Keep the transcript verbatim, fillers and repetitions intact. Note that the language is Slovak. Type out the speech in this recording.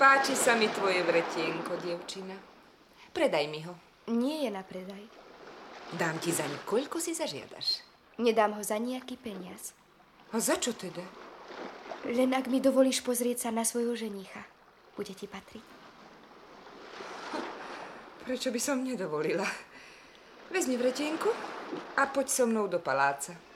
páči sa mi tvoje vretienko, dievčina. Predaj mi ho. Nie je na predaj. Dám ti za ňu, koľko si zažiadaš. Nedám ho za nejaký peniaz. A za čo teda? Len ak mi dovolíš pozrieť sa na svojho ženícha. Bude ti patriť. Prečo by som nedovolila? Vezmi vretienku a poď so mnou do paláca.